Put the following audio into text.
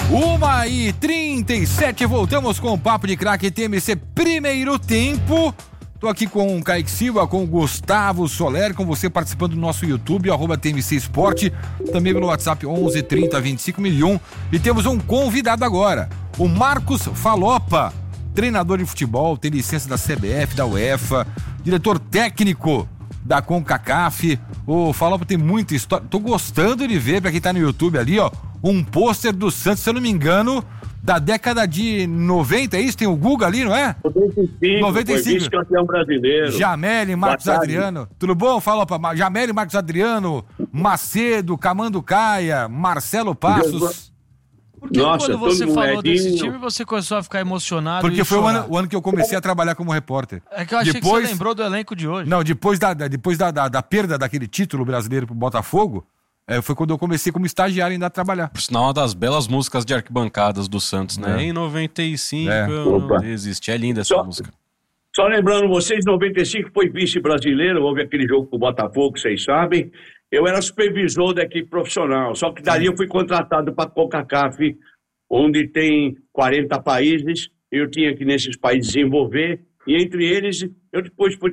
1h37, voltamos com o Papo de Craque TMC primeiro tempo. Tô aqui com o Kaique Silva, com o Gustavo Soler, com você participando do nosso YouTube, @TMC Esporte, também pelo WhatsApp 11 30 25 1001. E temos um convidado agora, o Marcos Falopa, treinador de futebol, tem licença da CBF, da UEFA, diretor técnico da CONCACAF. O Falopa tem muita história. Tô gostando de ver, pra quem tá no YouTube ali, ó, um pôster do Santos, se eu não me engano, da década de 90, é isso? Tem o Guga ali, não é? 95. Foi vice-campeão brasileiro. Jameli, Marcos Adriano. Tudo bom? Falopa. Jameli, Marcos Adriano, Macedo, Camando Caia, Marcelo Passos. Por que quando você falou desse time, você começou a ficar emocionado? Porque foi o ano que eu comecei a trabalhar como repórter. É que eu achei que você lembrou do elenco de hoje. Não, depois da perda daquele título brasileiro pro Botafogo, foi quando eu comecei como estagiário ainda a trabalhar. Por sinal, uma das belas músicas de arquibancadas do Santos, né? Em 95, eu não desisti. É linda essa música. Só lembrando vocês, 95 foi vice-brasileiro, houve aquele jogo com o Botafogo, vocês sabem. Eu era supervisor da equipe profissional, só que dali eu fui contratado para a CONCACAF, onde tem 40 países, eu tinha que nesses países desenvolver, e entre eles eu depois fui